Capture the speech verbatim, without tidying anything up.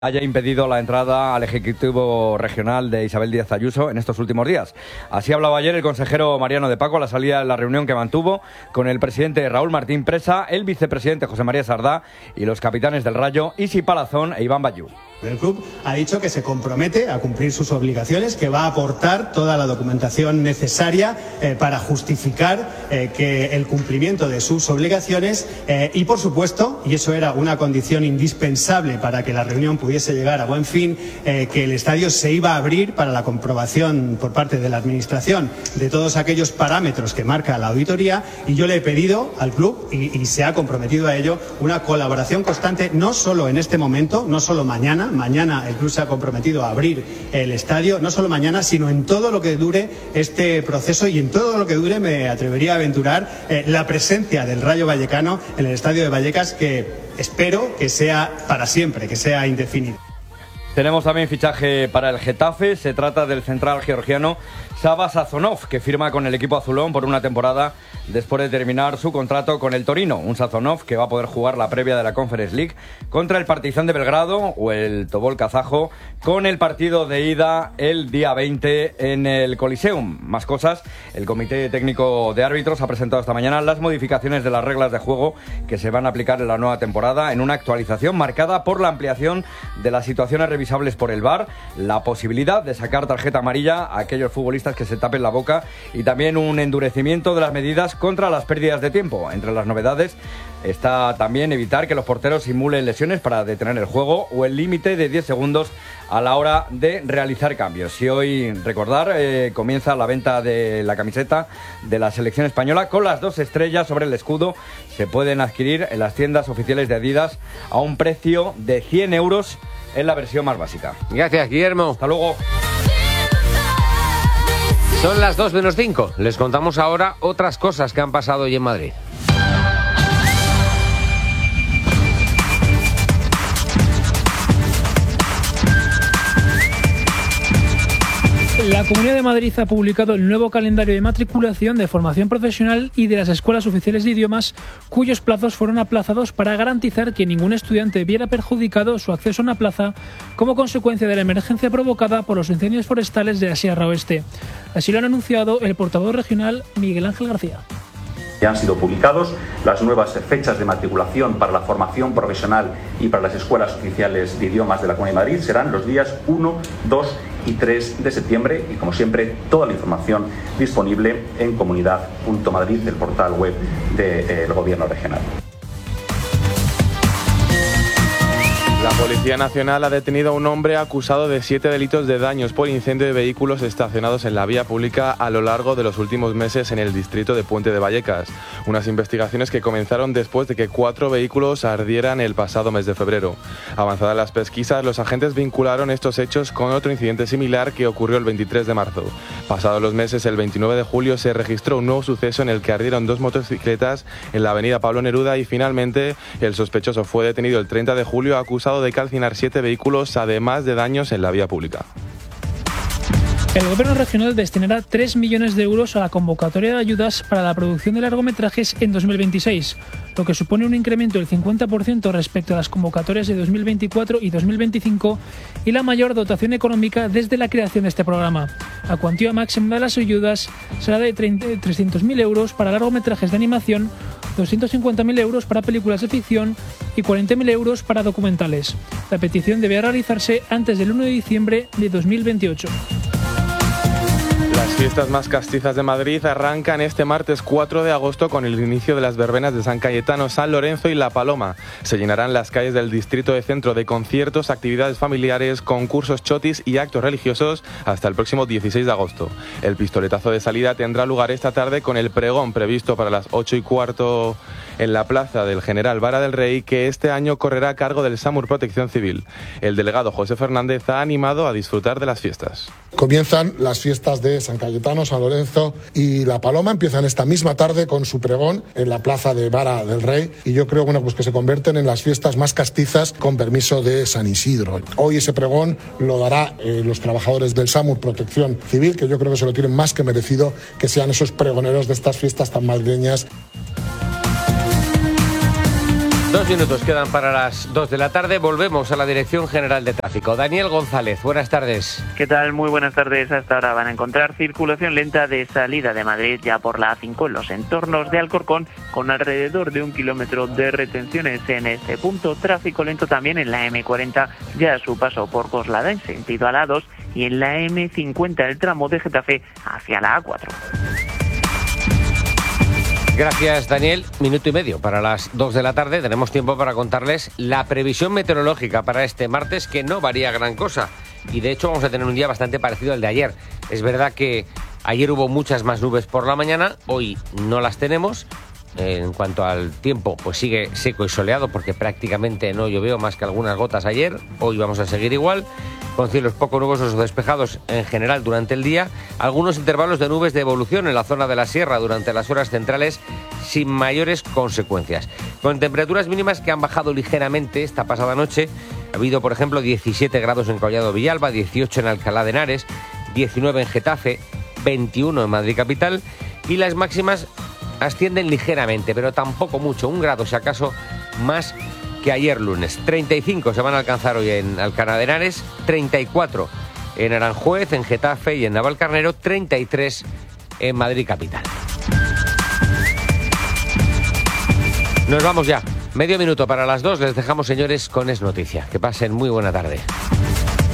haya impedido la entrada al Ejecutivo Regional de Isabel Díaz Ayuso en estos últimos días. Así hablaba ayer el consejero Mariano de Paco a la salida de la reunión que mantuvo con el presidente Raúl Martín Presa, el vicepresidente José María Sardá y los capitanes del Rayo, Isi Palazón e Iván Bayú. El club ha dicho que se compromete a cumplir sus obligaciones, que va a aportar toda la documentación necesaria eh, para justificar eh, que el cumplimiento de sus obligaciones eh, y, por supuesto, y eso era una condición indispensable para que la reunión pudiese llegar a buen fin, eh, que el estadio se iba a abrir para la comprobación por parte de la Administración de todos aquellos parámetros que marca la auditoría, y yo le he pedido al club, y, y se ha comprometido a ello, una colaboración constante, no solo en este momento, no solo mañana. Mañana el club se ha comprometido a abrir el estadio, no solo mañana, sino en todo lo que dure este proceso y en todo lo que dure, me atrevería a aventurar, eh, la presencia del Rayo Vallecano en el estadio de Vallecas, que espero que sea para siempre, que sea indefinido. Tenemos también fichaje para el Getafe. Se trata del central georgiano Sava Sazonov, que firma con el equipo azulón por una temporada después de terminar su contrato con el Torino. Un Sazonov que va a poder jugar la previa de la Conference League contra el Partizan de Belgrado o el Tobol kazajo, con el partido de ida el día veinte en el Coliseum. Más cosas, el Comité Técnico de Árbitros ha presentado esta mañana las modificaciones de las reglas de juego que se van a aplicar en la nueva temporada, en una actualización marcada por la ampliación de las situaciones revisables por el V A R, la posibilidad de sacar tarjeta amarilla a aquellos futbolistas que se tapen la boca y también un endurecimiento de las medidas contra las pérdidas de tiempo. Entre las novedades está también evitar que los porteros simulen lesiones para detener el juego o el límite de diez segundos a la hora de realizar cambios. Y hoy, recordar, eh, comienza la venta de la camiseta de la selección española con las dos estrellas sobre el escudo. Se pueden adquirir en las tiendas oficiales de Adidas a un precio de cien euros en la versión más básica. Gracias, Guillermo. Hasta luego. Son las dos menos cinco. Les contamos ahora otras cosas que han pasado hoy en Madrid. La Comunidad de Madrid ha publicado el nuevo calendario de matriculación de formación profesional y de las escuelas oficiales de idiomas, cuyos plazos fueron aplazados para garantizar que ningún estudiante viera perjudicado su acceso a una plaza como consecuencia de la emergencia provocada por los incendios forestales de la Sierra Oeste. Así lo han anunciado el portavoz regional Miguel Ángel García. Ya han sido publicados las nuevas fechas de matriculación para la formación profesional y para las escuelas oficiales de idiomas de la Comunidad de Madrid. Serán los días uno, dos y tres de septiembre y, como siempre, toda la información disponible en comunidad punto madrid, del portal web del Gobierno regional. La Policía Nacional ha detenido a un hombre acusado de siete delitos de daños por incendio de vehículos estacionados en la vía pública a lo largo de los últimos meses en el distrito de Puente de Vallecas. Unas investigaciones que comenzaron después de que cuatro vehículos ardieran el pasado mes de febrero. Avanzadas las pesquisas, los agentes vincularon estos hechos con otro incidente similar que ocurrió el veintitrés de marzo. Pasados los meses, el veintinueve de julio, se registró un nuevo suceso en el que ardieron dos motocicletas en la avenida Pablo Neruda y finalmente el sospechoso fue detenido el treinta de julio acusado de calcinar siete vehículos, además de daños en la vía pública. El Gobierno regional destinará tres millones de euros a la convocatoria de ayudas para la producción de largometrajes en dos mil veintiséis, lo que supone un incremento del cincuenta por ciento respecto a las convocatorias de dos mil veinticuatro y dos mil veinticinco y la mayor dotación económica desde la creación de este programa. La cuantía máxima de las ayudas será de trescientos mil euros para largometrajes de animación, doscientos cincuenta mil euros para películas de ficción y cuarenta mil euros para documentales. La petición debe realizarse antes del uno de diciembre de dos mil veintiocho. Las fiestas más castizas de Madrid arrancan este martes cuatro de agosto con el inicio de las verbenas de San Cayetano, San Lorenzo y La Paloma. Se llenarán las calles del distrito de centro de conciertos, actividades familiares, concursos chotis y actos religiosos hasta el próximo dieciséis de agosto. El pistoletazo de salida tendrá lugar esta tarde con el pregón previsto para las ocho y cuarto en la plaza del General Vara del Rey, que este año correrá a cargo del SAMUR Protección Civil. El delegado José Fernández ha animado a disfrutar de las fiestas. Comienzan las fiestas de San Cayetano, San Lorenzo y La Paloma. Empiezan esta misma tarde con su pregón en la plaza de Vara del Rey y yo creo bueno, pues que se convierten en las fiestas más castizas con permiso de San Isidro. Hoy ese pregón lo dará eh, los trabajadores del SAMUR Protección Civil, que yo creo que se lo tienen más que merecido, que sean esos pregoneros de estas fiestas tan madrileñas. Dos minutos quedan para las dos de la tarde. Volvemos a la Dirección General de Tráfico. Daniel González, buenas tardes. ¿Qué tal? Muy buenas tardes. Hasta ahora van a encontrar circulación lenta de salida de Madrid ya por la A cinco en los entornos de Alcorcón, con alrededor de un kilómetro de retenciones en este punto. Tráfico lento también en la eme cuarenta, ya a su paso por Coslada en sentido a la A dos, y en la eme cincuenta el tramo de Getafe hacia la A cuatro. Gracias, Daniel. Minuto y medio para las dos de la tarde. Tenemos tiempo para contarles la previsión meteorológica para este martes, que no varía gran cosa. Y de hecho vamos a tener un día bastante parecido al de ayer. Es verdad que ayer hubo muchas más nubes por la mañana, hoy no las tenemos. En cuanto al tiempo, pues sigue seco y soleado, porque prácticamente no llovió más que algunas gotas ayer. Hoy vamos a seguir igual, con cielos poco nubosos o despejados en general durante el día. Algunos intervalos de nubes de evolución en la zona de la sierra durante las horas centrales, sin mayores consecuencias. Con temperaturas mínimas que han bajado ligeramente esta pasada noche. Ha habido, por ejemplo, diecisiete grados en Collado Villalba, dieciocho en Alcalá de Henares, diecinueve en Getafe, veintiuno en Madrid capital, y las máximas ascienden ligeramente, pero tampoco mucho, un grado si acaso más que ayer lunes. treinta y cinco se van a alcanzar hoy en Alcalá de Henares, treinta y cuatro en Aranjuez, en Getafe y en Navalcarnero, treinta y tres en Madrid capital. Nos vamos ya. Medio minuto para las dos. Les dejamos, señores, con Es Noticia. Que pasen muy buena tarde.